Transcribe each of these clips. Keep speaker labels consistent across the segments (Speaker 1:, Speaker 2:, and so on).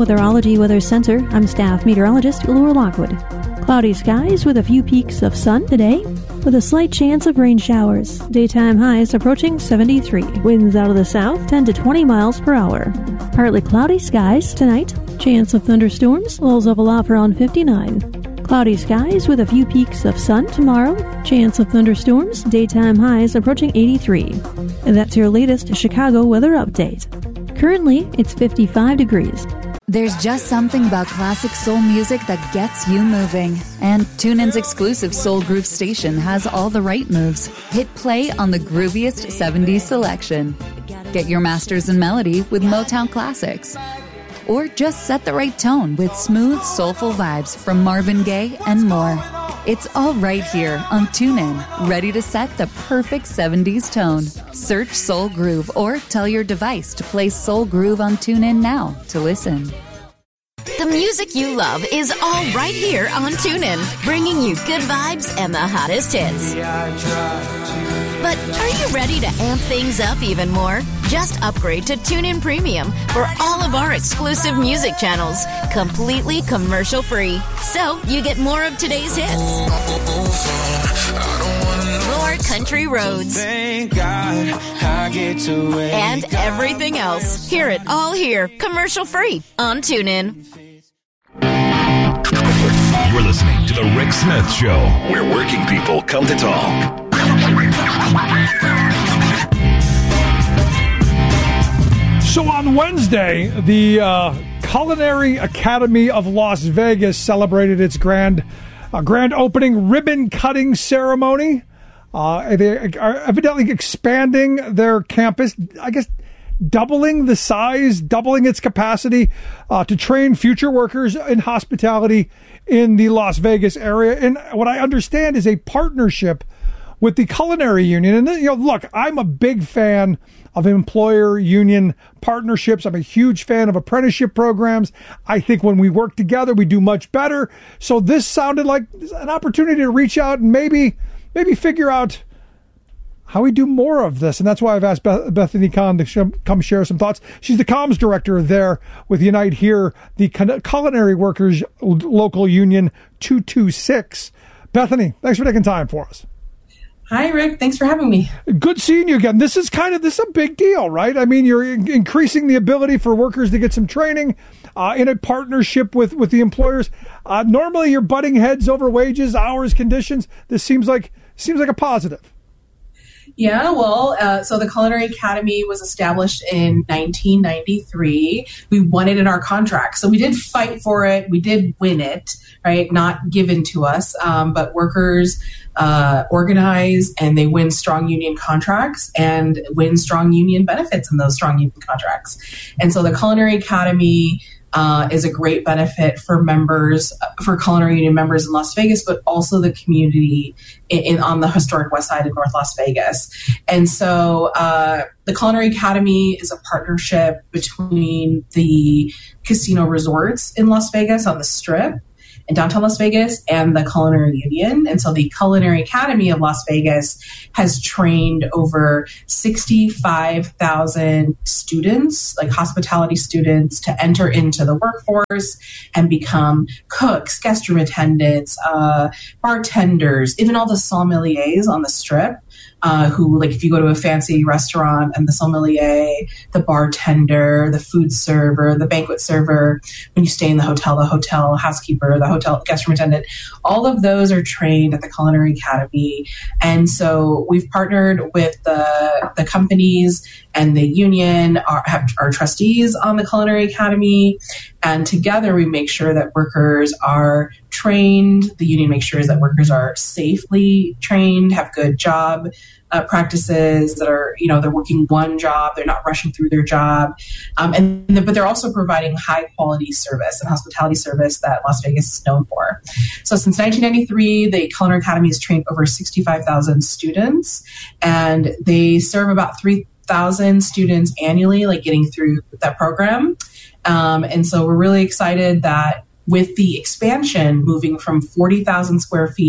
Speaker 1: Weatherology Weather Center, I'm staff meteorologist Laura Lockwood. Cloudy skies with a few peaks of sun today, with a slight chance of rain showers. Daytime highs approaching 73. Winds out of the south 10 to 20 miles per hour. Partly cloudy skies tonight. Chance of thunderstorms. Lows level off around 59. Cloudy skies with a few peaks of sun tomorrow. Chance of thunderstorms. Daytime highs approaching 83. And that's your latest Chicago weather update. Currently, it's 55 degrees.
Speaker 2: There's just something about classic soul music that gets you moving. And TuneIn's exclusive Soul Groove station has all the right moves. Hit play on the grooviest 70s selection. Get your masters in melody with Motown classics. Or just set the right tone with smooth, soulful vibes from Marvin Gaye and more. It's all right here on TuneIn, ready to set the perfect 70s tone. Search Soul Groove or tell your device to play Soul Groove on TuneIn now to listen.
Speaker 3: The music you love is all right here on TuneIn, bringing you good vibes and the hottest hits. But are you ready to amp things up even more? Just upgrade to TuneIn Premium for all of our exclusive music channels, completely commercial-free. So you get more of today's hits, more country roads, and everything else. Hear it all here, commercial-free on TuneIn.
Speaker 4: You're listening to The Rick Smith Show, where working people come to talk.
Speaker 5: So on Wednesday, the Culinary Academy of Las Vegas celebrated its grand opening ribbon-cutting ceremony. They are evidently expanding their campus, I guess, doubling the size, doubling its capacity to train future workers in hospitality in the Las Vegas area. And what I understand is a partnership with the Culinary Union. And, look, I'm a big fan of employer union partnerships. I'm a huge fan of apprenticeship programs. I think when we work together, we do much better. So this sounded like an opportunity to reach out and maybe figure out how we do more of this. And that's why I've asked Bethany Kahn to come share some thoughts. She's the comms director there with Unite Here, the Culinary Workers Local Union 226. Bethany, thanks for taking time for us.
Speaker 6: Hi, Rick. Thanks for having me.
Speaker 5: Good seeing you again. This is a big deal, right? I mean, you're increasing the ability for workers to get some training in a partnership with the employers. Normally, you're butting heads over wages, hours, conditions. This seems like a positive.
Speaker 6: Yeah, well, so the Culinary Academy was established in 1993. We won it in our contract. So we did fight for it. We did win it, right? Not given to us. But workers organize and they win strong union contracts and win strong union benefits in those strong union contracts. And so the Culinary Academy is a great benefit for members, for Culinary Union members in Las Vegas, but also the community on the historic West Side of North Las Vegas. And so the Culinary Academy is a partnership between the casino resorts in Las Vegas on the Strip in downtown Las Vegas and the Culinary Union. And so the Culinary Academy of Las Vegas has trained over 65,000 students, like hospitality students, to enter into the workforce and become cooks, guest room attendants, bartenders, even all the sommeliers on the Strip. Who, like, if you go to a fancy restaurant and the sommelier, the bartender, the food server, the banquet server, when you stay in the hotel housekeeper, the hotel guest room attendant, all of those are trained at the Culinary Academy. And so we've partnered with the companies and the union, have our trustees on the Culinary Academy. And together we make sure that workers are trained. The union makes sure that workers are safely trained, have good job practices, that are, they're working one job, they're not rushing through their job. But they're also providing high quality service and hospitality service that Las Vegas is known for. So since 1993, the Culinary Academy has trained over 65,000 students, and they serve about 3,000 students annually, like getting through that program. And so we're really excited that with the expansion moving from 40,000 square feet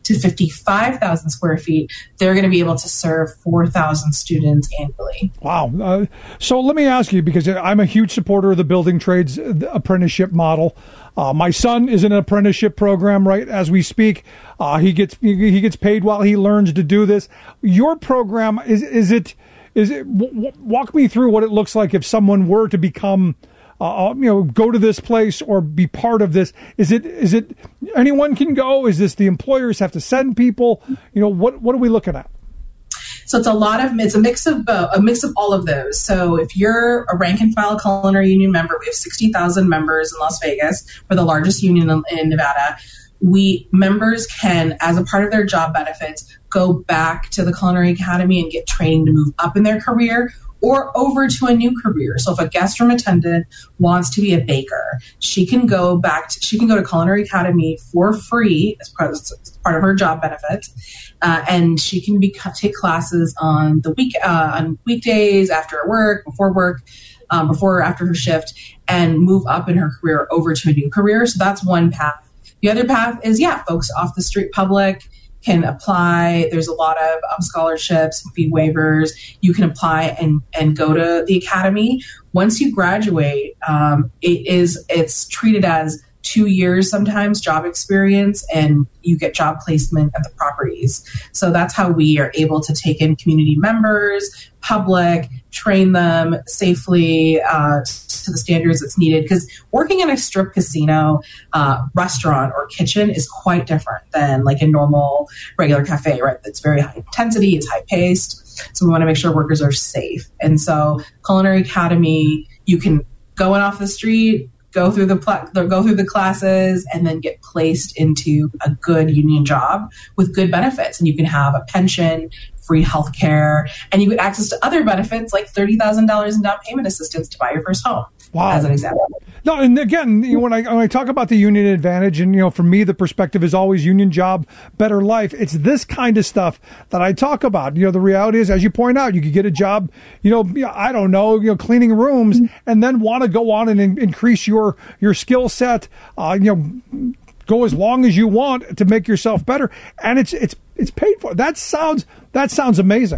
Speaker 6: to 55,000 square feet, they're going to be able to serve 4,000 students annually.
Speaker 5: Wow. So let me ask you, because I'm a huge supporter of the building trades apprenticeship model. My son is in an apprenticeship program right as we speak. He gets paid while he learns to do this. Your program, is it walk me through what it looks like if someone were to become go to this place or be part of this. Is it anyone can go? Is this the employers have to send people? What are we looking at?
Speaker 6: So it's a mix of all of those. So if you're a rank and file culinary union member, we have 60,000 members in Las Vegas. We're the largest union in Nevada. Members can, as a part of their job benefits, go back to the Culinary Academy and get training to move up in their career or over to a new career. So if a guest room attendant wants to be a baker, she can go to Culinary Academy for free as part of her job benefit, and she can take classes on weekdays, after work, before work, before or after her shift, and move up in her career over to a new career. So that's one path. The other path is, folks off the street public can apply. There's a lot of scholarships, fee waivers. You can apply and go to the academy. Once you graduate, it's treated as 2 years sometimes job experience, and you get job placement at the properties. So that's how we are able to take in community members, public, train them safely to the standards that's needed. Because working in a strip casino, restaurant, or kitchen is quite different than like a normal regular cafe, right? It's very high intensity, it's high paced. So we want to make sure workers are safe. And so Culinary Academy, you can go in off the street, go through the classes, and then get placed into a good union job with good benefits. And you can have a pension, free health care, and you get access to other benefits like $30,000 in down payment assistance to buy your first home. Wow. As an example.
Speaker 5: No, and again, when I talk about the union advantage, and for me, the perspective is always union job, better life. It's this kind of stuff that I talk about. The reality is, as you point out, you could get a job, I don't know, cleaning rooms, and then want to go on and increase your skill set. Go as long as you want to make yourself better, and it's paid for. That sounds amazing.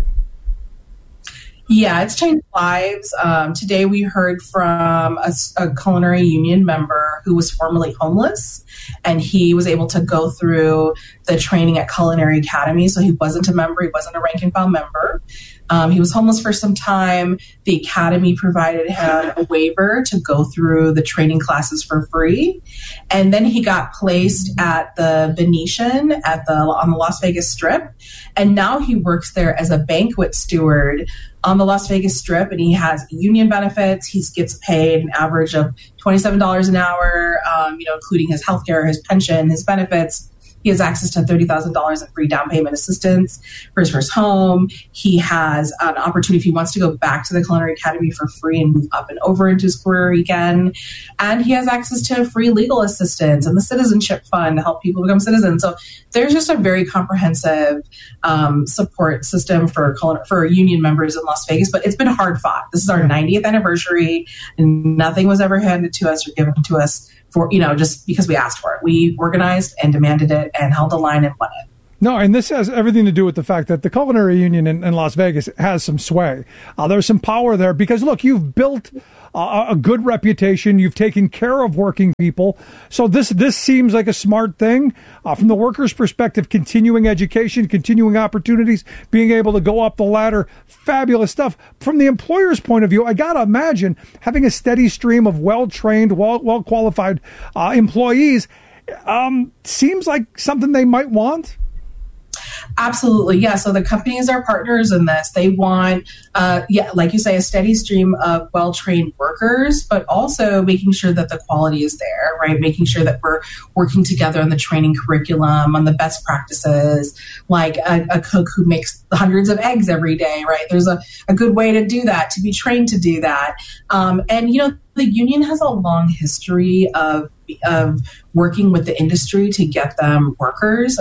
Speaker 6: Yeah, it's changed lives. Today we heard from a culinary union member who was formerly homeless, and he was able to go through the training at Culinary Academy. So he wasn't a member, he wasn't a rank and file member. He was homeless for some time. The Academy provided him a waiver to go through the training classes for free. And then he got placed at the Venetian on the Las Vegas Strip. And now he works there as a banquet steward on the Las Vegas Strip, and he has union benefits. He gets paid an average of $27 an hour, including his healthcare, his pension, his benefits. He has access to $30,000 in free down payment assistance for his first home. He has an opportunity if he wants to go back to the Culinary Academy for free and move up and over into his career again. And he has access to free legal assistance and the Citizenship Fund to help people become citizens. So there's just a very comprehensive support system for union members in Las Vegas, but it's been hard fought. This is our 90th anniversary, and nothing was ever handed to us or given to us for, just because we asked for it. We organized and demanded it and held the line and won it.
Speaker 5: No, and this has everything to do with the fact that the Culinary Union in Las Vegas has some sway. There's some power there because, look, you've built a good reputation. You've taken care of working people. So this seems like a smart thing. From the workers' perspective, continuing education, continuing opportunities, being able to go up the ladder, fabulous stuff. From the employer's point of view, I got to imagine having a steady stream of well-trained, well-qualified employees seems like something they might want.
Speaker 6: Absolutely. Yeah. So the companies are partners in this. They want, like you say, a steady stream of well-trained workers, but also making sure that the quality is there, right? Making sure that we're working together on the training curriculum, on the best practices, like a cook who makes hundreds of eggs every day, right? There's a good way to do that, to be trained to do that. And, the union has a long history of working with the industry to get them workers.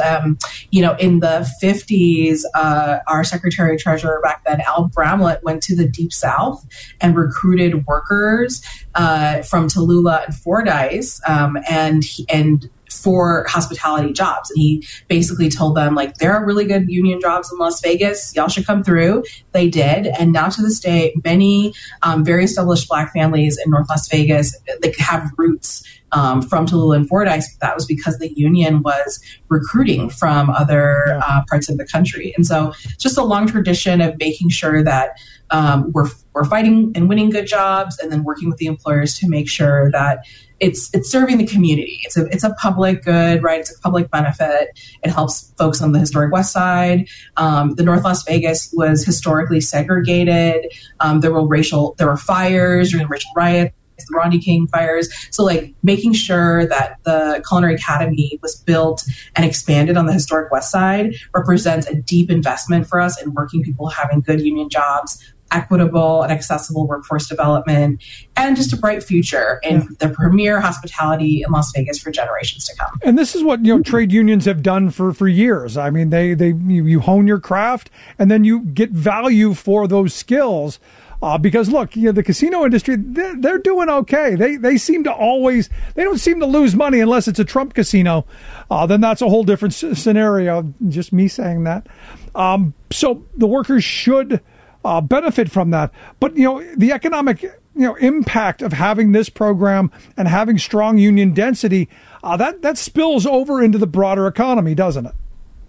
Speaker 6: In the 50s, our Secretary Treasurer back then, Al Bramlett, went to the Deep South and recruited workers from Tallulah and Fordyce, and for hospitality jobs. And he basically told them, like, there are really good union jobs in Las Vegas. Y'all should come through. They did. And now to this day, many very established Black families in North Las Vegas, they have roots from Tallulah and Fordyce. That was because the union was recruiting from other parts of the country. And so it's just a long tradition of making sure that we're fighting and winning good jobs, and then working with the employers to make sure that it's serving the community. It's a public good, right? It's a public benefit. It helps folks on the historic West Side. The North Las Vegas was historically segregated. There were fires during the racial riots, the Rodney King fires. So, like, making sure that the Culinary Academy was built and expanded on the historic West Side represents a deep investment for us in working people having good union jobs, equitable and accessible workforce development, and just a bright future in the premier hospitality in Las Vegas for generations to come.
Speaker 5: And this is what trade unions have done for years. I mean, you hone your craft, and then you get value for those skills. Because look, the casino industry, they're doing okay. They don't seem to lose money unless it's a Trump casino. Then that's a whole different scenario. Just me saying that. So the workers should benefit from that. But the economic impact of having this program and having strong union density, that spills over into the broader economy, doesn't it?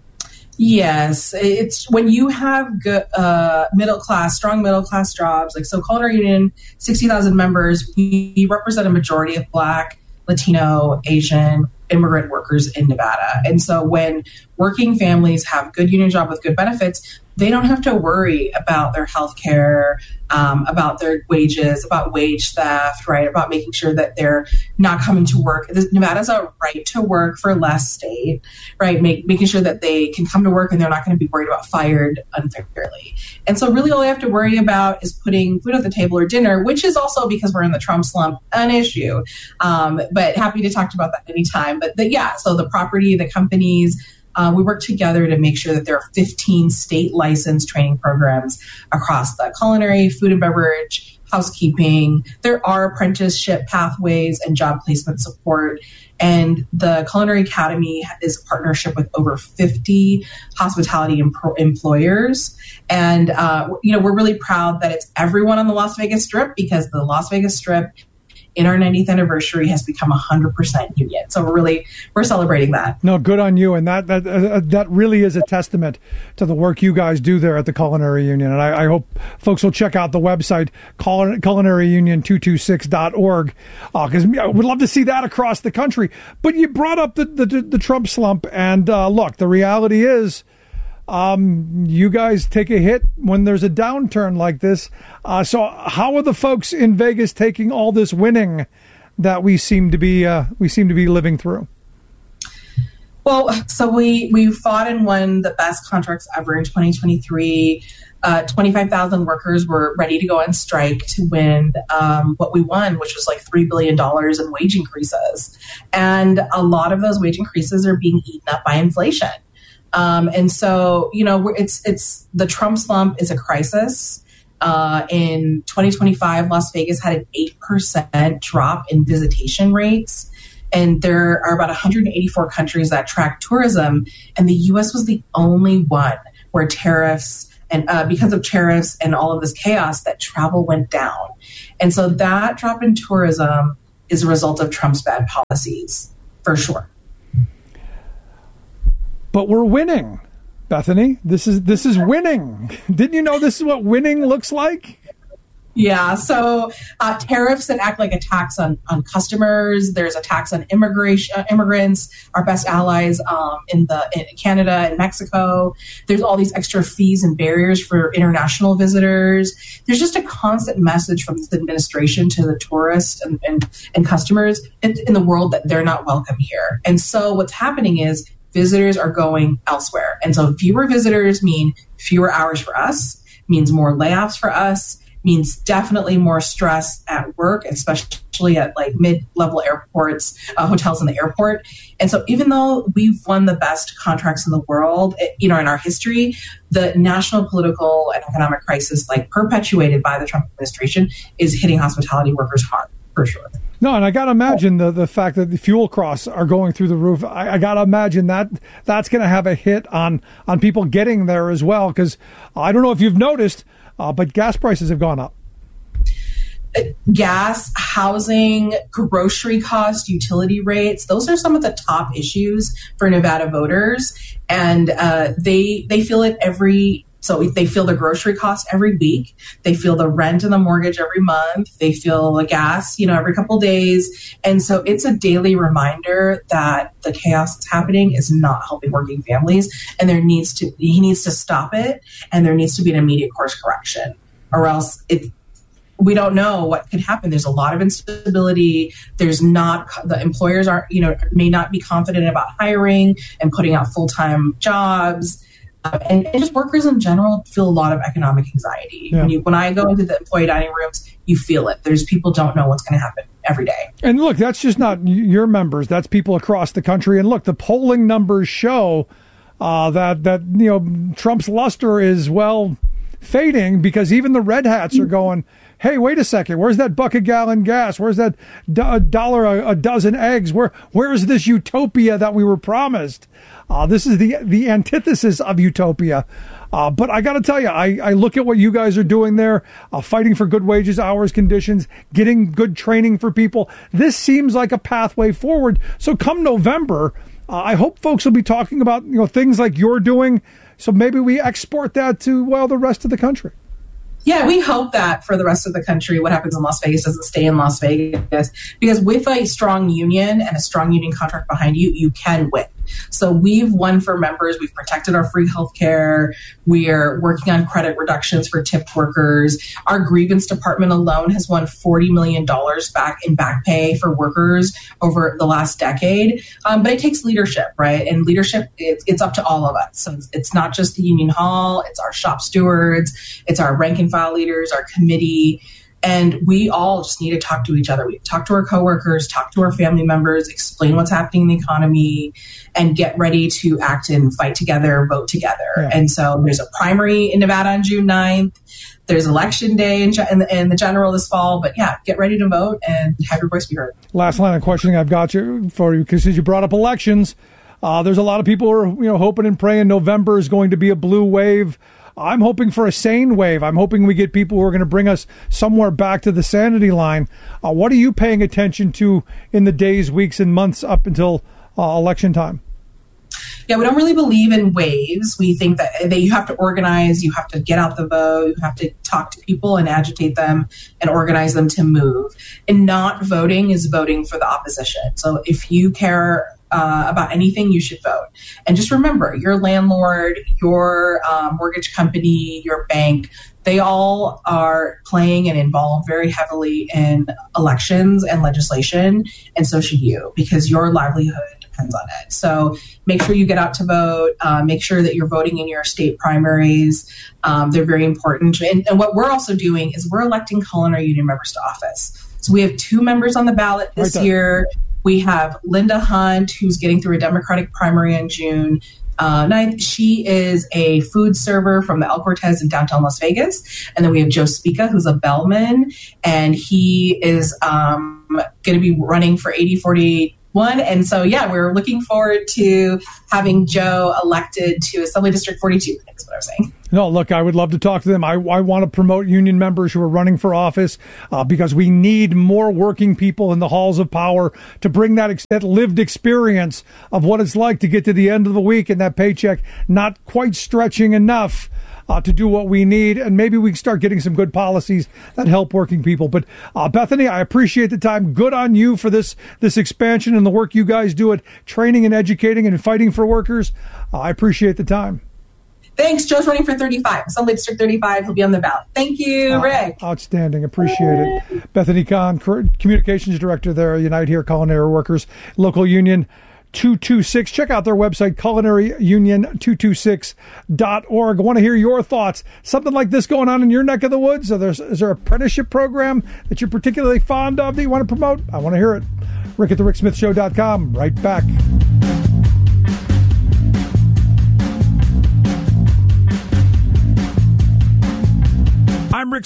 Speaker 6: Yes, it's when you have good strong middle class jobs. Like, so Culinary Union, 60,000 members. We represent a majority of Black, Latino, Asian immigrant workers in Nevada. And so when working families have good union job with good benefits, they don't have to worry about their health care, about their wages, about wage theft, right? About making sure that they're not coming to work. Nevada's a right to work for less state, right? Making sure that they can come to work and they're not going to be worried about fired unfairly. And so really all they have to worry about is putting food at the table or dinner, which is also, because we're in the Trump slump, an issue. But happy to talk about that anytime. But so the property, the companies, we work together to make sure that there are 15 state licensed training programs across the culinary, food and beverage, housekeeping. There are apprenticeship pathways and job placement support. And the Culinary Academy is a partnership with over 50 hospitality employers. And, we're really proud that it's everyone on the Las Vegas Strip, because the Las Vegas Strip in our 90th anniversary has become 100% union. So we're celebrating that. No,
Speaker 5: good on you. And that really is a testament to the work you guys do there at the Culinary Union. And I hope folks will check out the website, culinaryunion226.org, because I would love to see that across the country. But you brought up the Trump slump. And look, the reality is, you guys take a hit when there's a downturn like this. So how are the folks in Vegas taking all this winning that we seem to be living through?
Speaker 6: Well, so we fought and won the best contracts ever in 2023. 25,000 workers were ready to go on strike to win what we won, which was like $3 billion in wage increases. And a lot of those wage increases are being eaten up by inflation. And so, it's the Trump slump is a crisis. In 2025, Las Vegas had an 8% drop in visitation rates. And there are about 184 countries that track tourism. And the U.S. was the only one where tariffs and because of tariffs and all of this chaos, that travel went down. And so that drop in tourism is a result of Trump's bad policies, for sure. But
Speaker 5: we're winning, Bethany. This is winning. Didn't you know this is what winning looks like?
Speaker 6: Yeah. So tariffs that act like a tax on customers. There's a tax on immigrants, our best allies in Canada and Mexico. There's all these extra fees and barriers for international visitors. There's just a constant message from this administration to the tourists and customers in the world that they're not welcome here. And so what's happening is visitors are going elsewhere. And so fewer visitors mean fewer hours for us, means more layoffs for us, means definitely more stress at work, especially at like mid-level airports, hotels in the airport. And so even though we've won the best contracts in the world, in our history, the national political and economic crisis, like perpetuated by the Trump administration, is hitting hospitality workers hard, for sure.
Speaker 5: No, and I got to imagine the fact that the fuel costs are going through the roof. I got to imagine that's going to have a hit on people getting there as well, because I don't know if you've noticed, but gas prices have gone up.
Speaker 6: Gas, housing, grocery costs, utility rates, those are some of the top issues for Nevada voters. And they feel it so they feel the grocery costs every week. They feel the rent and the mortgage every month. They feel the gas, every couple of days. And so it's a daily reminder that the chaos that's happening is not helping working families. And he needs to stop it. And there needs to be an immediate course correction, or else we don't know what could happen. There's a lot of instability. The employers may not be confident about hiring and putting out full-time jobs. And just workers in general feel a lot of economic anxiety. Yeah. When I go into the employee dining rooms, you feel it. There's people don't know what's going to happen every day.
Speaker 5: And look, that's just not your members. That's people across the country. And look, the polling numbers show that Trump's luster is, fading, because even the red hats are going, hey, wait a second, where's that buck a gallon gas? Where's that $1 a dozen eggs? Where's this utopia that we were promised? This is the antithesis of utopia. But I got to tell you, I look at what you guys are doing there, fighting for good wages, hours, conditions, getting good training for people. This seems like a pathway forward. So come November, I hope folks will be talking about things like you're doing. So maybe we export that to, the rest of the country.
Speaker 6: Yeah, we hope that for the rest of the country, what happens in Las Vegas doesn't stay in Las Vegas, because with a strong union and a strong union contract behind you, you can win. So we've won for members. We've protected our free health care. We're working on credit reductions for tipped workers. Our grievance department alone has won $40 million back in back pay for workers over the last decade. But it takes leadership, right? And leadership, it's up to all of us. So it's not just the union hall. It's our shop stewards. It's our rank and file leaders, our committee. And we all just need to talk to each other. We talk to our coworkers, talk to our family members, explain what's happening in the economy, and get ready to act and fight together, vote together. Yeah. And so there's a primary in Nevada on June 9th. There's election day in the general this fall. But yeah, get ready to vote and have your voice be heard.
Speaker 5: Last line of questioning I've got for you, because since you brought up elections, there's a lot of people who are hoping and praying November is going to be a blue wave. I'm hoping for a sane wave. I'm hoping we get people who are going to bring us somewhere back to the sanity line. What are you paying attention to in the days, weeks, and months up until election time?
Speaker 6: Yeah, we don't really believe in waves. We think that you have to organize, you have to get out the vote, you have to talk to people and agitate them and organize them to move. And not voting is voting for the opposition. So if you care about anything, you should vote. And just remember, your landlord, your mortgage company, your bank, they all are playing and involved very heavily in elections and legislation. And so should you, because your livelihood depends on it. So make sure you get out to vote. Make sure that you're voting in your state primaries. They're very important. And what we're also doing is we're electing culinary union members to office. So we have 2 members on the ballot this year. We have Linda Hunt, who's getting through a Democratic primary on June 9th. She is a food server from the El Cortez in downtown Las Vegas. And then we have Joe Spica, who's a bellman, and he is going to be running for 8041. And so, yeah, we're looking forward to having Joe elected to Assembly District 42, I think is what I was saying.
Speaker 5: No, look, I would love to talk to them. I want to promote union members who are running for office because we need more working people in the halls of power to bring that lived experience of what it's like to get to the end of the week and that paycheck not quite stretching enough to do what we need. And maybe we can start getting some good policies that help working people. But Bethany, I appreciate the time. Good on you for this expansion and the work you guys do at training and educating and fighting for workers. I appreciate the time.
Speaker 6: Thanks. Joe's running for 35. Assembly District 35. He'll be on the ballot. Thank you, Rick.
Speaker 5: Outstanding. Appreciate it. Bethany Kahn, Communications Director there, Unite Here Culinary Workers, Local Union 226. Check out their website, culinaryunion226.org. I want to hear your thoughts. Something like this going on in your neck of the woods? Is there an apprenticeship program that you're particularly fond of that you want to promote? I want to hear it. Rick at thericksmithshow.com. Right back. I'm Rick Smith,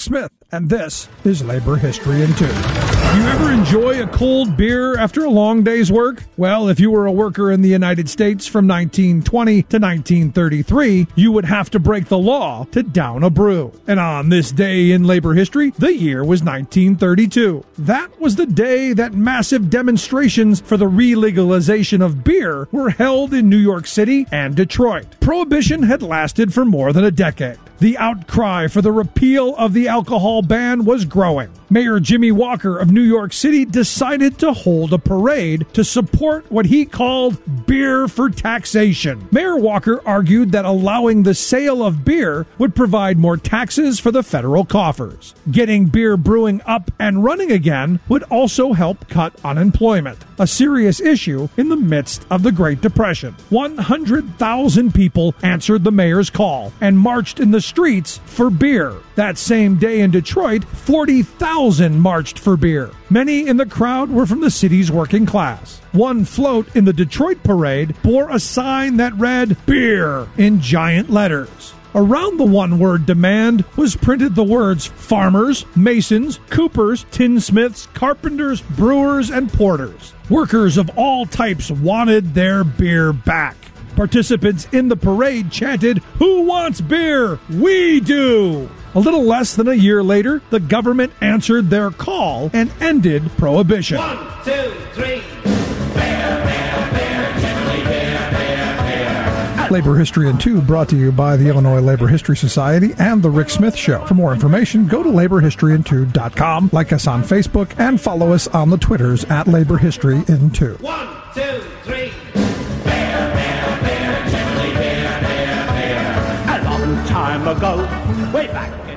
Speaker 5: and this is Labor History in 2. You ever enjoy a cold beer after a long day's work? Well, if you were a worker in the United States from 1920 to 1933, you would have to break the law to down a brew. And on this day in labor history, the year was 1932. That was the day that massive demonstrations for the re-legalization of beer were held in New York City and Detroit. Prohibition had lasted for more than a decade. The outcry for the repeal of the alcohol ban was growing. Mayor Jimmy Walker of New York City decided to hold a parade to support what he called beer for taxation. Mayor Walker argued that allowing the sale of beer would provide more taxes for the federal coffers. Getting beer brewing up and running again would also help cut unemployment, a serious issue in the midst of the Great Depression. 100,000 people answered the mayor's call and marched in the streets for beer. That same day in Detroit, 40,000 marched for beer. Many in the crowd were from the city's working class. One float in the Detroit parade bore a sign that read, "Beer," in giant letters. Around the one-word demand was printed the words farmers, masons, coopers, tinsmiths, carpenters, brewers, and porters. Workers of all types wanted their beer back. Participants in the parade chanted, "Who wants beer? We do!" A little less than a year later, the government answered their call and ended prohibition.
Speaker 7: 1, 2, 3. Beer, beer, beer, generally beer, beer, beer.
Speaker 5: Labor History in 2 brought to you by the Illinois Labor History Society and The Rick Smith Show. For more information, go to laborhistoryin2.com, like us on Facebook, and follow us on the Twitters at Labor History in 2.
Speaker 7: 1, 2, 3. Beer, beer, beer, generally beer, beer, beer. A long time ago, way back